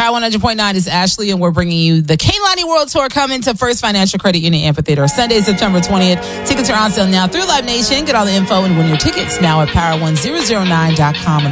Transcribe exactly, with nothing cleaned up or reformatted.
Power one hundred point nine is Ashley, and we're bringing you the Kaylani World Tour coming to First Financial Credit Union Amphitheater Sunday, September twentieth. Tickets are on sale now through Live Nation. Get all the info and win your tickets now at power one thousand nine dot com.